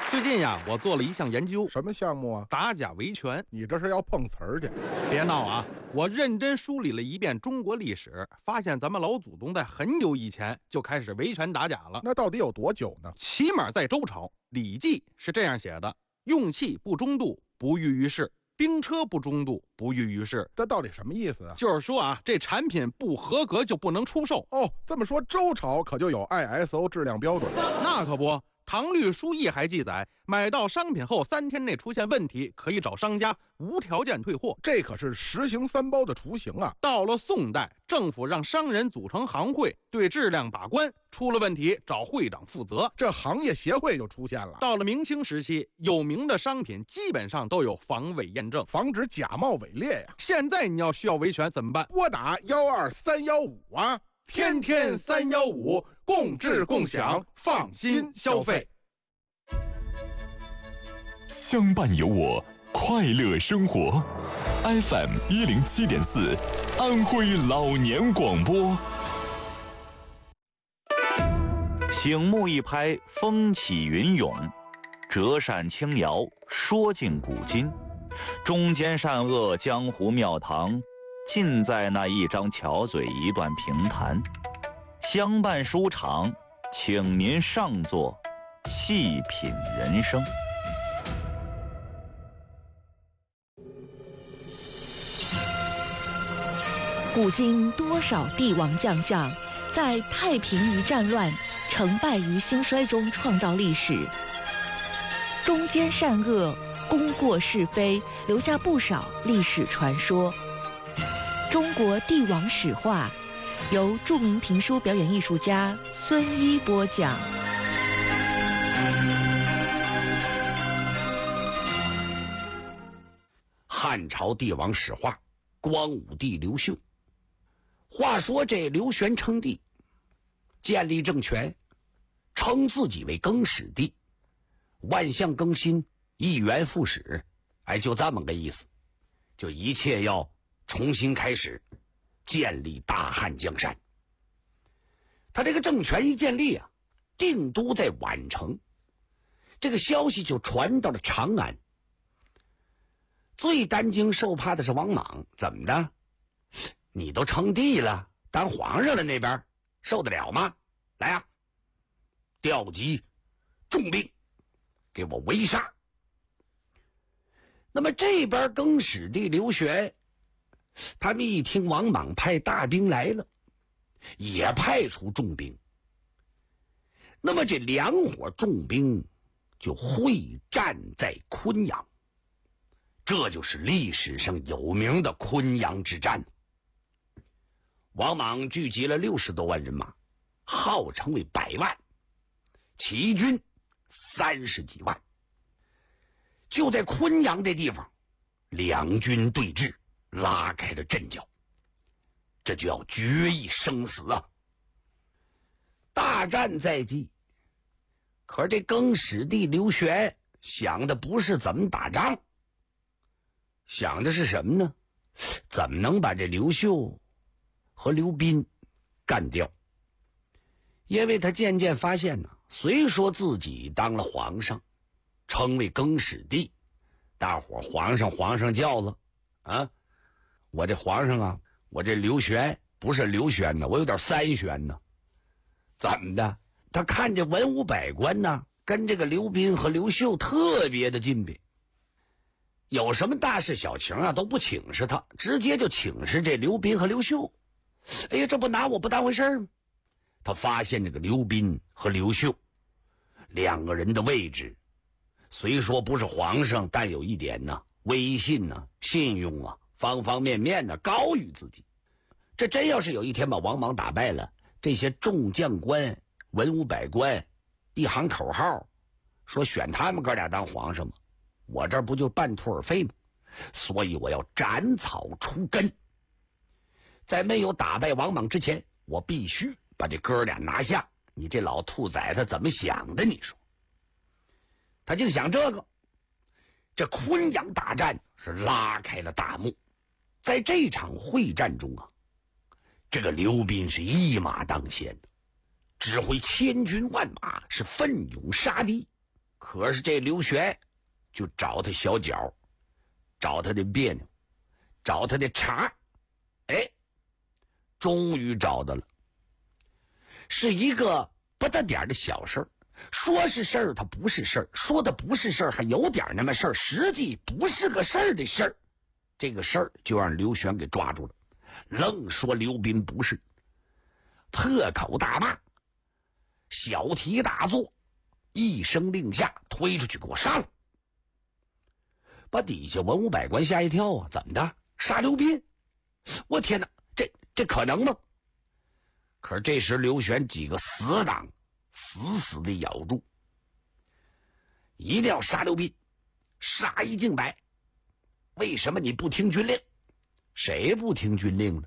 最近呀，我做了一项研究， 什么项目啊？ 打假维权。 你这是要碰瓷儿去？ 别闹啊！我认真梳理了一遍中国历史，发现咱们老祖宗在很久以前就开始维权打假了。 那到底有多久呢？ 起码在周朝，《礼记》是这样写的：用器不中度，不欲于世；兵车不中度，不欲于世。 这到底什么意思啊？ 就是说啊，这产品不合格就不能出售。 哦，这么说周朝可就有 ISO 质量标准？ 那可不。唐律疏议还记载，买到商品后3天内出现问题，可以找商家无条件退货。 这可是实行3包的雏形啊！ 到了宋代，政府让商人组成行会，对质量把关，出了问题找会长负责， 这行业协会就出现了。 到了明清时期，有名的商品基本上都有防伪验证， 防止假冒伪劣呀。 现在你要需要维权怎么办？ 拨打12315啊！ 天天315，共治共享，放心消费。 相伴有我，快乐生活。FM 107.4，安徽老年广播。 醒目一拍，风起云涌；折扇轻摇，说尽古今。中间善恶，江湖庙堂，尽在那一张巧嘴，一段评弹。相伴书场，请您上座，细品人生。 古今多少帝王将相，在太平于战乱、成败于兴衰中创造历史，中间善恶、功过是非，留下不少历史传说。中国帝王史话，由著名评书表演艺术家孙一播讲。 汉朝帝王史话，光武帝刘秀。话说这刘玄称帝，建立政权，称自己为更始帝，万象更新，一元复始，就这么个意思，就一切要重新开始，建立大汉江山。他这个政权一建立啊，定都在宛城，这个消息就传到了长安。最担惊受怕的是王莽，怎么的？你都称帝了，当皇上了，那边受得了吗？来啊，调集重兵，给我围杀。那么这边更始帝刘玄，他们一听王莽派大兵来了，也派出重兵。那么这2伙重兵就会战在昆阳，这就是历史上有名的昆阳之战。王莽聚集了60多万人马，号称为100万，起义军30几万。就在昆阳这地方，两军对峙，拉开了阵脚，这就要决一生死啊！大战在即，可是这更始帝刘玄想的不是怎么打仗，想的是什么呢？怎么能把这刘秀和刘斌干掉？因为他渐渐发现呢，虽说自己当了皇上，称为更始帝，大伙皇上叫了啊，我这皇上啊，我这刘玄不是刘玄呢，我有点3玄呢。怎么的？他看这文武百官呢，跟这个刘斌和刘秀特别的近别，有什么大事小情啊都不请示他，直接就请示这刘斌和刘秀。哎呀，这不拿我不当回事吗？他发现这个刘斌和刘秀2个人的位置，虽说不是皇上，但有一点呢，威信呢、信用啊，方方面面呢高于自己。这真要是有一天把王莽打败了，这些众将官、文武百官一喊口号，说选他们哥俩当皇上吗？我这不就半途而废吗？所以我要斩草除根。在没有打败王莽之前，我必须把这哥俩拿下。你这老兔崽子怎么想的？你说他净想这个。这昆阳大战是拉开了大幕。在这场会战中啊，这个刘斌是一马当先的，指挥千军万马，是奋勇杀敌。 可是这刘玄就找他小脚，找他的别扭，找他的茬，哎，终于找到了，是一个不大点的小事儿。说是事儿，它不是事儿；说的不是事儿，还有点那么事儿，实际不是个事儿的事儿。这个事儿就让刘玄给抓住了，愣说刘斌不是，破口大骂，小题大做，一声令下，推出去给我杀了。把底下文武百官吓一跳啊！怎么的？杀刘斌？我天哪，这可能吗？可是这时刘玄几个死党死的咬住，一定要杀刘斌，杀一儆百。为什么你不听军令？谁不听军令了？